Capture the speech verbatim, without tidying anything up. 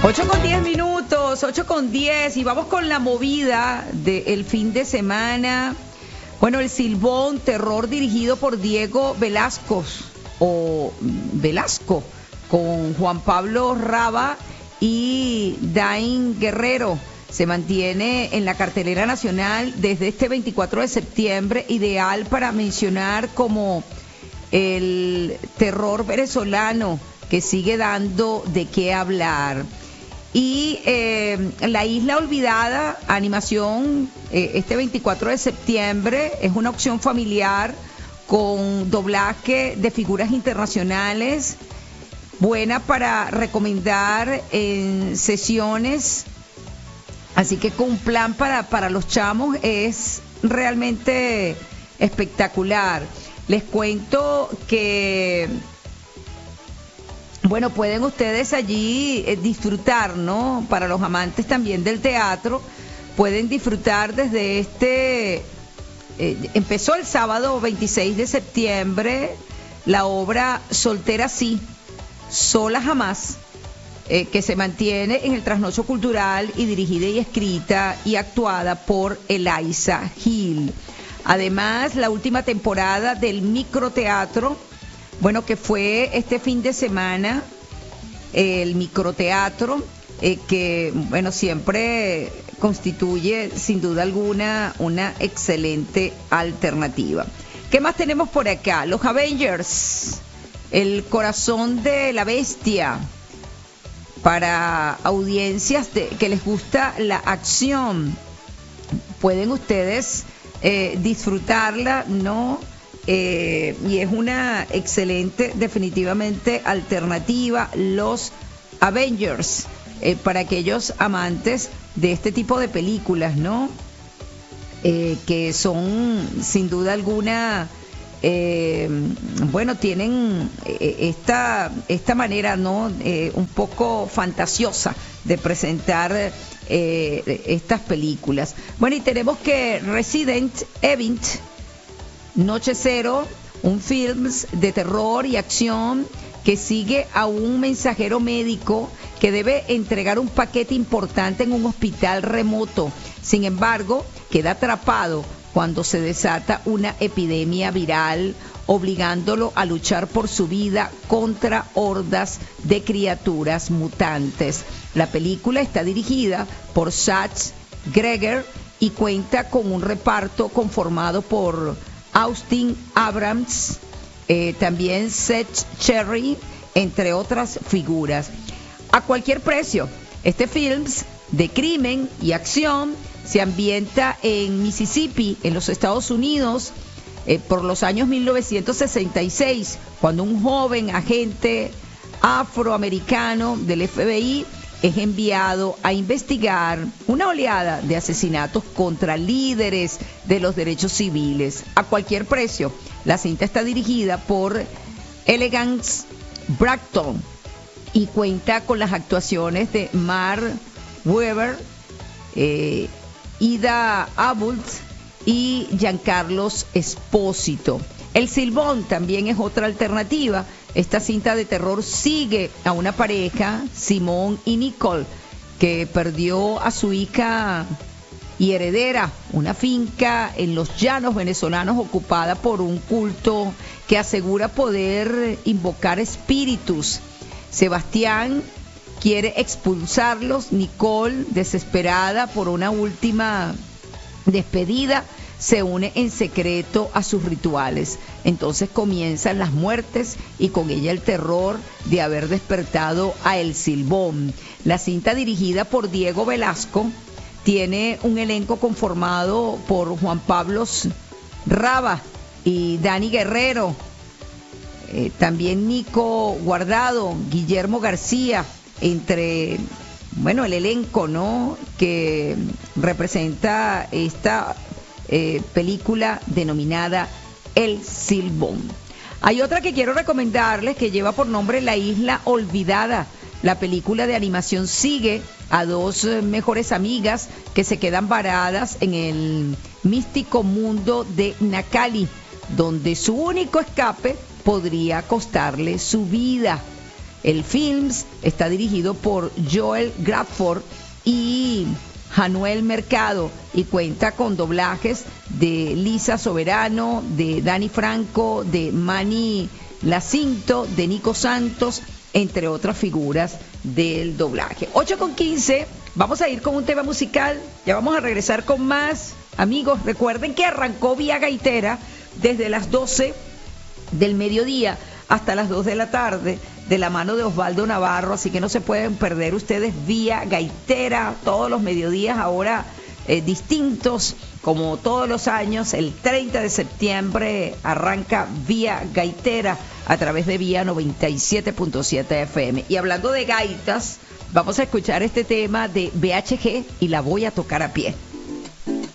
ocho con diez minutos, ocho con diez, y vamos con la movida del fin de semana. Bueno, El Silbón, terror dirigido por Diego Velasco, o Velasco, con Juan Pablo Raba y Dain Guerrero. Se mantiene en la cartelera nacional desde este veinticuatro de septiembre, ideal para mencionar como el terror venezolano que sigue dando de qué hablar. Y eh, La Isla Olvidada, animación, eh, este veinticuatro de septiembre, es una opción familiar con doblaje de figuras internacionales, buena para recomendar en sesiones, así que con un plan para, para los chamos es realmente espectacular. Les cuento que, bueno, pueden ustedes allí eh, disfrutar, ¿no? Para los amantes también del teatro, pueden disfrutar desde este, eh, empezó el sábado veintiséis de septiembre, la obra Soltera Sí, Sola Jamás, eh, que se mantiene en el Trasnocho Cultural y dirigida y escrita y actuada por Eliza Hill. Además, la última temporada del microteatro, bueno, que fue este fin de semana, el microteatro, eh, que, bueno, siempre constituye, sin duda alguna, una excelente alternativa. ¿Qué más tenemos por acá? Los Avengers, El Corazón de la Bestia, para audiencias de, que les gusta la acción. Pueden ustedes eh, disfrutarla, ¿no? Eh, y es una excelente, definitivamente, alternativa, Los Avengers, eh, para aquellos amantes de este tipo de películas, ¿no? Eh, que son, sin duda alguna, eh, bueno, tienen eh, esta, esta manera, ¿no? Eh, un poco fantasiosa de presentar eh, estas películas. Bueno, y tenemos que Resident Evil Noche Cero, un film de terror y acción que sigue a un mensajero médico que debe entregar un paquete importante en un hospital remoto. Sin embargo, queda atrapado cuando se desata una epidemia viral, obligándolo a luchar por su vida contra hordas de criaturas mutantes. La película está dirigida por Zach Greger y cuenta con un reparto conformado por Austin Abrams, eh, también Seth Cherry, entre otras figuras. A cualquier precio, este film de crimen y acción se ambienta en Mississippi, en los Estados Unidos, eh, por los años mil novecientos sesenta y seis, cuando un joven agente afroamericano del F B I es enviado a investigar una oleada de asesinatos contra líderes de los derechos civiles. A cualquier precio, la cinta está dirigida por Elegance Bracton y cuenta con las actuaciones de Mark Webber, eh, Ida Abult y Giancarlos Espósito. El Silbón también es otra alternativa. Esta cinta de terror sigue a una pareja, Simón y Nicole, que perdió a su hija y heredera, una finca en los llanos venezolanos ocupada por un culto que asegura poder invocar espíritus. Sebastián quiere expulsarlos. Nicole, desesperada por una última despedida, se une en secreto a sus rituales. Entonces comienzan las muertes y con ella el terror de haber despertado a El Silbón. La cinta, dirigida por Diego Velasco, tiene un elenco conformado por Juan Pablo Raba y Dani Guerrero, eh, también Nico Guardado, Guillermo García, entre, bueno, el elenco, ¿no?, que representa esta Eh, película denominada El Silbón. Hay otra que quiero recomendarles que lleva por nombre La Isla Olvidada. La película de animación sigue a dos eh, mejores amigas que se quedan varadas en el místico mundo de Nakali, donde su único escape podría costarle su vida. El Films está dirigido por Joel Bradford y Januel Mercado y cuenta con doblajes de Lisa Soberano, de Dani Franco, de Manny Lacinto, de Nico Santos, entre otras figuras del doblaje. ocho con quince, vamos a ir con un tema musical, ya vamos a regresar con más. Amigos, recuerden que arrancó Vía Gaitera desde las doce del mediodía hasta las dos de la tarde, de la mano de Osvaldo Navarro, así que no se pueden perder ustedes Vía Gaitera todos los mediodías, ahora eh, distintos, como todos los años. El treinta de septiembre arranca Vía Gaitera a través de Vía noventa y siete punto siete F M. Y hablando de gaitas, vamos a escuchar este tema de B H G y La Voy a Tocar a Pie.